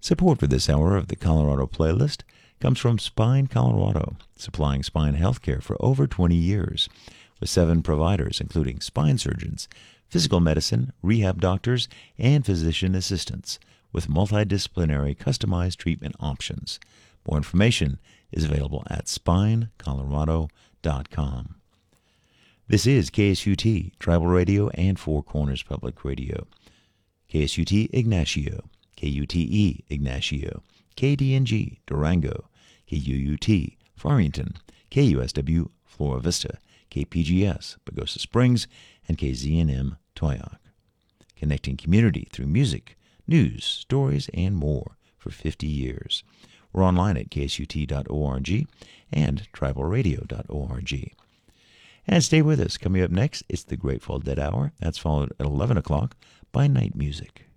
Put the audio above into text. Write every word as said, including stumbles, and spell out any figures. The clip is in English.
Support for this hour of the Colorado Playlist comes from Spine Colorado, supplying spine healthcare for over twenty years, with seven providers including spine surgeons, physical medicine, rehab doctors, and physician assistants, with multidisciplinary customized treatment options. More information is available at spine colorado dot com. This is K S U T, Tribal Radio and Four Corners Public Radio. K S U T Ignacio, K U T E Ignacio, K D N G Durango, K U U T Farmington, K U S W Flora Vista, K P G S Pagosa Springs, and K Z N M Toyoak. Connecting community through music, news, stories, and more for fifty years. We're online at K S U T dot org and tribal radio dot org. And stay with us. Coming up next, it's the Grateful Dead Hour. That's followed at eleven o'clock by Night Music.